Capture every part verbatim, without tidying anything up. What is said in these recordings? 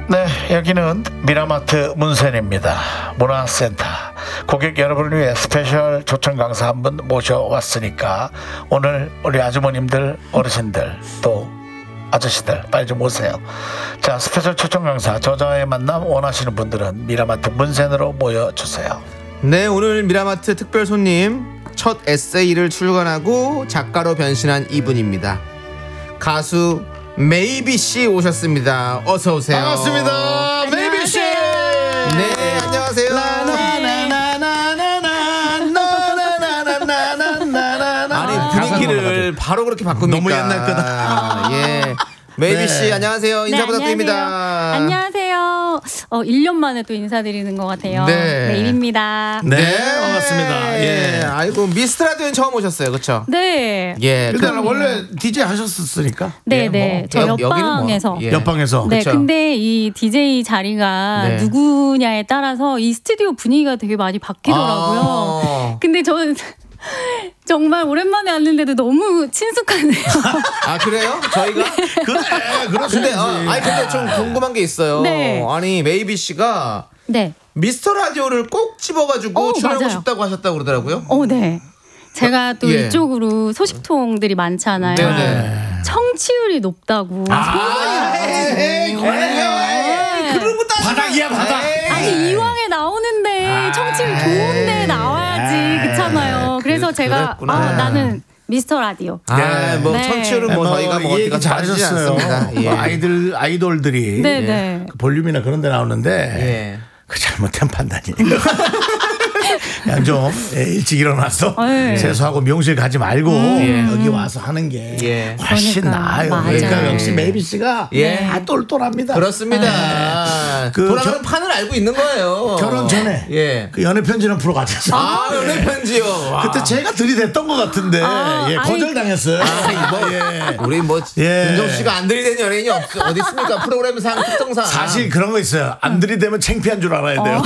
네, 여기는 미라마트 문센입니다. 문화센터. 고객 여러분을 위해 스페셜 초청 강사 한 분 모셔왔으니까 오늘 우리 아주머님들, 어르신들, 또 아저씨들 빨리 좀 오세요. 자, 스페셜 초청 강사 저자의 만남 원하시는 분들은 미라마트 문센으로 모여주세요. 네, 오늘 미라마트 특별 손님 첫 에세이를 출간하고 작가로 변신한 이분입니다. 가수 메이비씨 오셨습니다. 어서오세요. 반갑습니다. 메이비씨. 네, 안녕하세요. 아니, 분위기를 바로 그렇게 바꿉니까? 너무 옛날 거다. 아, 예. 메이비씨 네. 안녕하세요. 인사 네, 부탁드립니다. 안녕하세요. 어, 일 년 만에 또 인사드리는 것 같아요. 네. 메이비입니다. 네, 네, 반갑습니다. 예. 아이고, 미스트라디오는 처음 오셨어요, 그렇죠? 네. 예. 일단 원래 디제이 하셨었으니까. 네, 예, 네. 뭐. 저 여- 옆방에서. 뭐, 예. 옆방에서. 네, 그쵸? 근데 이 디제이 자리가 네. 누구냐에 따라서 이 스튜디오 분위기가 되게 많이 바뀌더라고요. 아. 근데 저는 정말 오랜만에 왔는데도 너무 친숙하네요. 아, 그래요? 저희가? 그래, 근데, 어, 아니, 근데 좀 궁금한 게 있어요. 네. 아니, 메이비 씨가 네. 미스터 라디오를 꼭 집어가지고 어, 출연하고 맞아요. 싶다고 하셨다고 그러더라고요. 어, 네. 제가 또 예. 이쪽으로 소식통들이 많잖아요. 네네. 청취율이 높다고. 아, 에이, 네. 그런 거 따지면- 바닥이야, 바닥. 에이. 아니, 이왕에 나오는데 청취율 좋은데 나와야지. 그렇잖아요. 그래서 제가 그랬구나. 아, 나는 미스터 라디오. 아, 뭐 네. 청취율은 뭐 저희가 뭐 이 어디가 얘기 잘하지 잘하셨어요. 않습니다. 예. 뭐 아이들 아이돌들이 네, 네. 그 볼륨이나 그런 데 나오는데 예. 그 잘못된 판단이에요. 그냥 좀 예, 일찍 일어나서 네. 세수하고 미용실 가지 말고 예. 여기 와서 하는 게 예. 훨씬 그러니까, 나아요. 맞아요. 그러니까 역시 메이비 씨가 예. 다 똘똘합니다. 그렇습니다. 그 돌아가는 겨- 판을 알고 있는 거예요. 결혼 전에 예. 그 연애 편지라는 프로 같았어. 아, 연애 편지요. 와. 그때 제가 들이댔던 것 같은데 아, 예, 아니, 거절당했어요. 뭐, 예. 우리 뭐 예. 윤정 씨가 안 들이댄 연예인이 없 어디 있습니까? 프로그램상 특성상. 사실 그런 거 있어요. 안 들이대면 창피한 줄 알아야 돼요.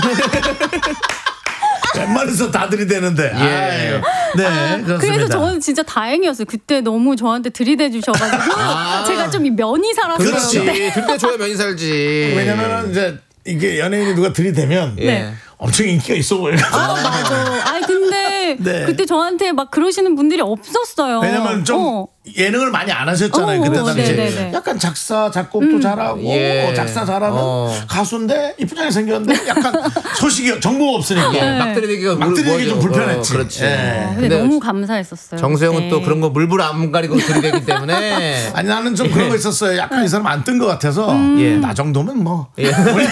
웬만해서 다 들이대는데. 아유. 네, 그렇습니다. 그래서 저는 진짜 다행이었어요. 그때 너무 저한테 들이대 주셔가지고 제가 좀 이 면이 살았어요. 그렇지. 네. 그때 줘야 면이 살지. 왜냐면은 이제 이게 연예인이 누가 들이대면 예. 엄청 인기가 있어 보여요. 아, 맞아. 아니 근데 네. 그때 저한테 막 그러시는 분들이 없었어요. 왜냐면 좀 어. 예능을 많이 안 하셨잖아요. 어, 그때 어, 당시에. 네네네. 약간 작사, 작곡도 잘하고 예. 작사 잘하는 어. 가수인데 이쁘장하게 생겼는데 약간 소식이 정보가 없으니까 예. 막 들이대기가 막 들이대기 좀 뭐죠? 불편했지. 어, 그렇지. 예. 어, 근데, 근데 너무 감사했었어요. 정수영은 그때. 또 그런 거 물불 안 가리고 들이대기 때문에. 아니 나는 좀 그런 거 있었어요. 약간 이 사람 안 뜬 것 같아서 예. 나 정도면 뭐 예.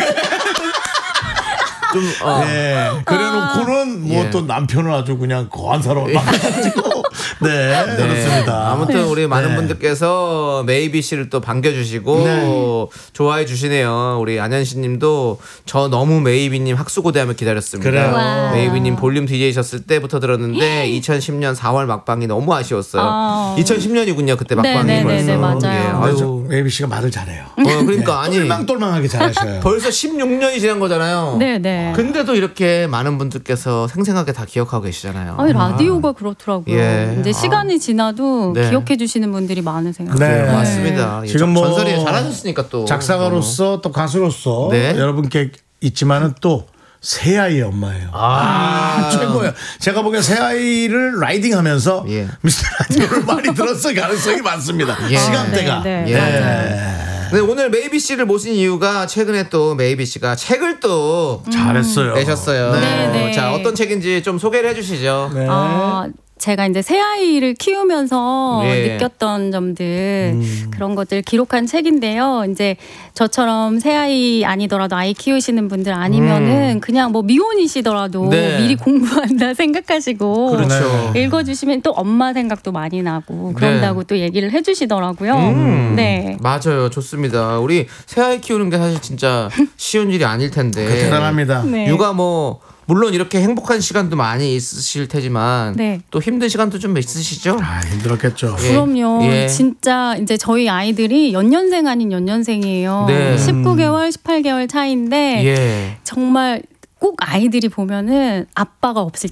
좀 어. 예. 그래놓고는 뭐 예. 또 남편을 아주 그냥 거한 사람을 만나가지고 네, 그렇습니다. 아무튼 우리 많은 네. 분들께서 메이비 씨를 또 반겨주시고 네. 좋아해 주시네요. 우리 안현씨 님도 저 너무 메이비님 학수고대하며 기다렸습니다. 그래요. 와. 메이비님 볼륨 디제이셨을 때부터 들었는데 이천십 년 사월 막방이 너무 아쉬웠어요. 아. 이천십 년이군요. 그때 막방이 네, 네, 벌써. 네, 맞아요. 아, 아유. 유 메이비 씨가 말을 잘해요. 어, 그러니까 아니 똘망똘망하게 잘하셔요. 벌써 십육 년이 지난 거잖아요. 네, 네. 근데도 이렇게 많은 분들께서 생생하게 다 기억하고 계시잖아요. 아니 라디오가 그렇더라고요. 예. 이제 시간이 지나도 네. 기억해 주시는 분들이 많으세요. 네. 네, 맞습니다. 예, 지금 전- 뭐 전설이 잘하셨으니까 또 작사가로서 또 가수로서 네. 여러분께 있지만은 또 새아이의 엄마예요. 아, 최고예요. 제가 보기엔 새아이를 라이딩하면서 예. 미스터 라디오를 많이 들었을 가능성이 많습니다. 예. 시간대가. 네, 네, 예. 맞아요. 네, 오늘 메이비 씨를 모신 이유가 최근에 또 메이비 씨가 책을 또 잘했어요. 내셨어요. 네, 네. 자, 어떤 책인지 좀 소개를 해주시죠. 네. 어, 제가 이제 새 아이를 키우면서 예. 느꼈던 점들 음. 그런 것들 기록한 책인데요. 이제 저처럼 새 아이 아니더라도 아이 키우시는 분들 아니면은 그냥 뭐 미혼이시더라도 음. 네. 미리 공부한다 생각하시고 그렇죠. 읽어주시면 또 엄마 생각도 많이 나고 그런다고 또 얘기를 해주시더라고요. 음, 네. 맞아요. 좋습니다. 우리 새아이 키우는 게 사실 진짜 쉬운 일이 아닐 텐데. 대단합니다. 네. 육아 뭐 물론 이렇게 행복한 시간도 많이 있으실 테지만 네. 또 힘든 시간도 좀 있으시죠? 아, 힘들었겠죠. 예. 그럼요. 예. 진짜 이제 저희 아이들이 연년생 아닌 연년생이에요. 네. 십구 개월, 십팔 개월 차이인데 예. 정말 꼭 아이들이 보면은 아빠가 없을